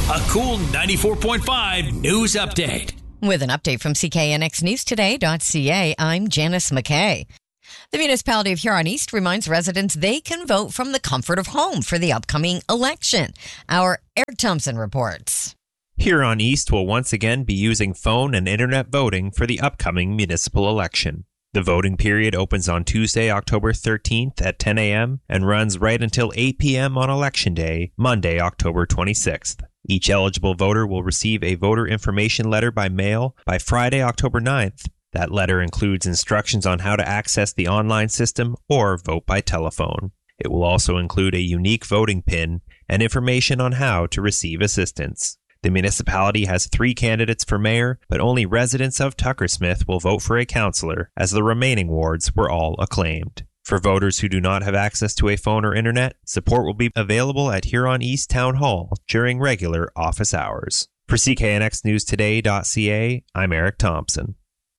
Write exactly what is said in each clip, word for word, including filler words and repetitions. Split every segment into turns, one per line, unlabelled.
A cool ninety-four point five news update.
With an update from C K N X News Today dot C A, I'm Janice McKay. The municipality of Huron East reminds residents they can vote from the comfort of home for the upcoming election. Our Eric Thompson reports.
Huron East will once again be using phone and internet voting for the upcoming municipal election. The voting period opens on Tuesday, October thirteenth at ten a.m. and runs right until eight p.m. on Election Day, Monday, October twenty-sixth. Each eligible voter will receive a voter information letter by mail by Friday, October ninth. That letter includes instructions on how to access the online system or vote by telephone. It will also include a unique voting pin and information on how to receive assistance. The municipality has three candidates for mayor, but only residents of Tuckersmith will vote for a councillor, as the remaining wards were all acclaimed. For voters who do not have access to a phone or internet, support will be available at Huron East Town Hall during regular office hours. For C K N X News Today dot C A, I'm Eric Thompson.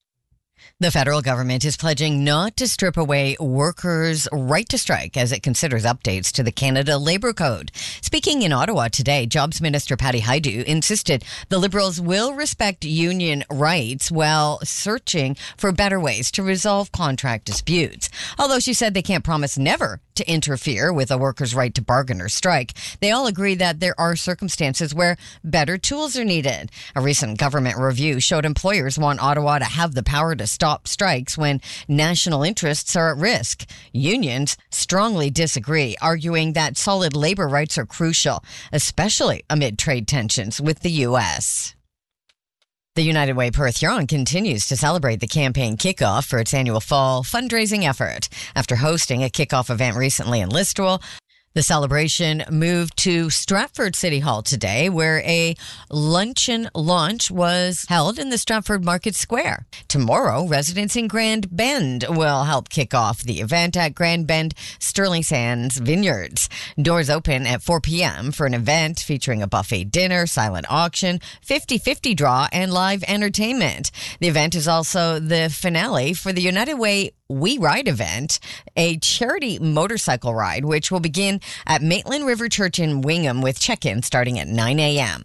The federal government is pledging not to strip away workers' right to strike as it considers updates to the Canada Labour Code. Speaking in Ottawa today, Jobs Minister Patty Hajdu insisted the Liberals will respect union rights while searching for better ways to resolve contract disputes. Although she said they can't promise never to interfere with a worker's right to bargain or strike, they all agree that there are circumstances where better tools are needed. A recent government review showed employers want Ottawa to have the power to stop strikes when national interests are at risk. Unions strongly disagree, arguing that solid labor rights are crucial, especially amid trade tensions with the U S. The United Way Perth Huron continues to celebrate the campaign kickoff for its annual fall fundraising effort. After hosting a kickoff event recently in Listowel, the celebration moved to Stratford City Hall today, where a luncheon launch was held in the Stratford Market Square. Tomorrow, residents in Grand Bend will help kick off the event at Grand Bend Sterling Sands Vineyards. Doors open at four p.m. for an event featuring a buffet dinner, silent auction, fifty-fifty draw, and live entertainment. The event is also the finale for the United Way We Ride event, a charity motorcycle ride, which will begin at Maitland River Church in Wingham with check-in starting at nine a.m.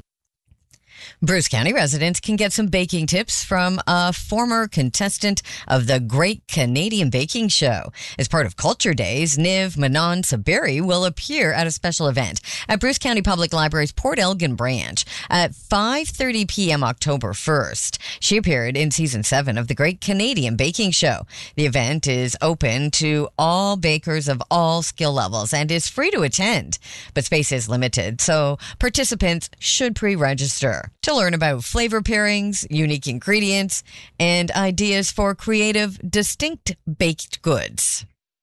Bruce County residents can get some baking tips from a former contestant of the Great Canadian Baking Show. As part of Culture Days, Niv Manon Saberi will appear at a special event at Bruce County Public Library's Port Elgin branch at five thirty p.m. October first. She appeared in season seven of the Great Canadian Baking Show. The event is open to all bakers of all skill levels and is free to attend, but space is limited, so participants should pre-register to learn about flavor pairings, unique ingredients, and ideas for creative, distinct baked goods.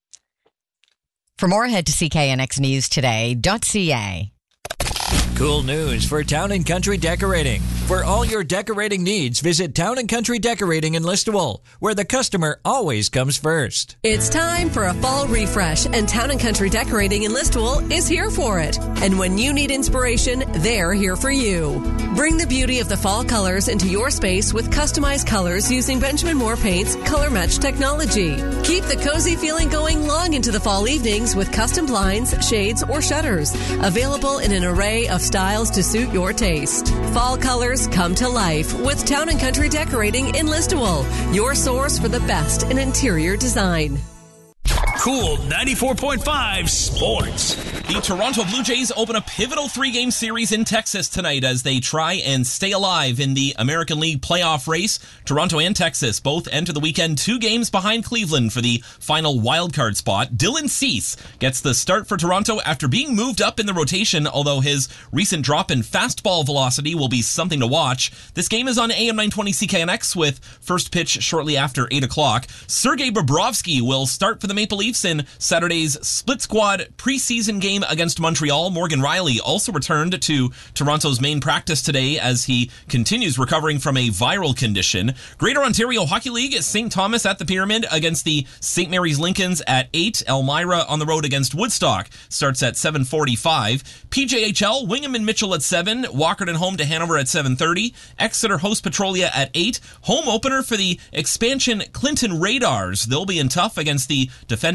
For more, head to C K N X News Today dot C A.
Cool news for Town and Country Decorating. For all your decorating needs, visit Town and Country Decorating in Listowel, where the customer always comes first.
It's time for a fall refresh, and Town and Country Decorating in Listowel is here for it. And when you need inspiration, they're here for you. Bring the beauty of the fall colors into your space with customized colors using Benjamin Moore Paint's Color Match technology. Keep the cozy feeling going long into the fall evenings with custom blinds, shades, or shutters, available in an array of styles to suit your taste. Fall colors come to life with Town and Country Decorating in Listowel, your source for the best in interior design.
Cool ninety-four point five Sports.
The Toronto Blue Jays open a pivotal three-game series in Texas tonight as they try and stay alive in the American League playoff race. Toronto and Texas both enter the weekend two games behind Cleveland for the final wildcard spot. Dylan Cease gets the start for Toronto after being moved up in the rotation, although his recent drop in fastball velocity will be something to watch. This game is on A M nine twenty C K N X with first pitch shortly after eight o'clock. Sergei Bobrovsky will start for the Maple Leafs in Saturday's split squad preseason game against Montreal. Morgan Rielly also returned to Toronto's main practice today as he continues recovering from a viral condition. Greater Ontario Hockey League, Saint Thomas at the Pyramid against the Saint Mary's Lincolns at eight. Elmira on the road against Woodstock starts at seven forty-five. P J H L, Wingham and Mitchell at seven. Walkerton home to Hanover at seven thirty. Exeter host Petrolia at eight. Home opener for the expansion Clinton Radars. They'll be in tough against the defending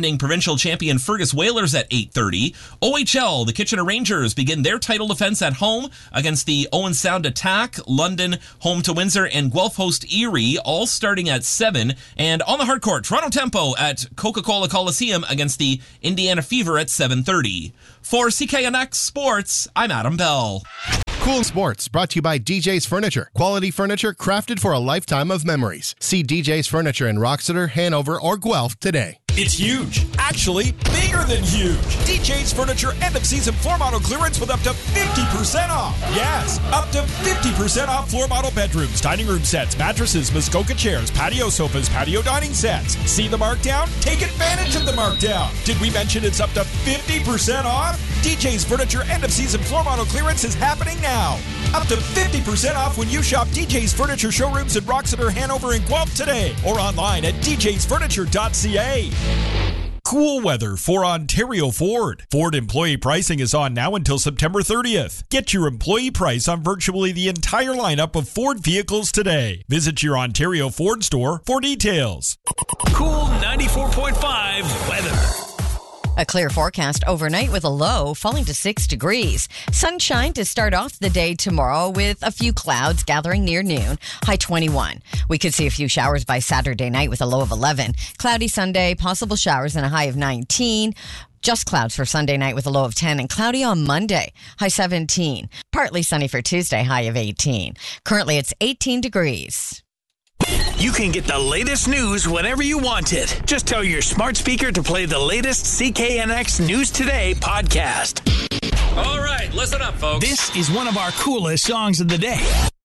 defending provincial champion Fergus Whalers at eight thirty. O H L, the Kitchener Rangers begin their title defense at home against the Owen Sound Attack. London home to Windsor, and Guelph host Erie, all starting at seven. And on the hardcourt, Toronto Tempo at Coca-Cola Coliseum against the Indiana Fever at seven thirty. For C K N X Sports, I'm Adam Bell.
Cool Sports, brought to you by D J's Furniture. Quality furniture crafted for a lifetime of memories. See D J's Furniture in Roxeter, Hanover, or Guelph today.
It's huge. Actually, bigger than huge. D J's Furniture end-of-season floor model clearance with up to fifty percent off. Yes, up to fifty percent off floor model bedrooms, dining room sets, mattresses, Muskoka chairs, patio sofas, patio dining sets. See the markdown? Take advantage of the markdown. Did we mention it's up to fifty percent off? D J's Furniture end-of-season floor model clearance is happening now. Up to fifty percent off when you shop D J's Furniture showrooms in Roxeter, Hanover, and Guelph today, or online at d j's furniture dot c a. Cool weather for Ontario Ford. Ford employee pricing is on now until September thirtieth. Get your employee price on virtually the entire lineup of Ford vehicles today. Visit your Ontario Ford store for details.
Cool ninety-four point five weather.
A clear forecast overnight with a low falling to six degrees. Sunshine to start off the day tomorrow with a few clouds gathering near noon, high twenty-one. We could see a few showers by Saturday night with a low of eleven. Cloudy Sunday, possible showers and a high of nineteen. Just clouds for Sunday night with a low of ten, and cloudy on Monday, high seventeen. Partly sunny for Tuesday, high of eighteen. Currently it's eighteen degrees.
You can get the latest news whenever you want it. Just tell your smart speaker to play the latest C K N X News Today podcast.
All right, listen up, folks.
This is one of our coolest songs of the day.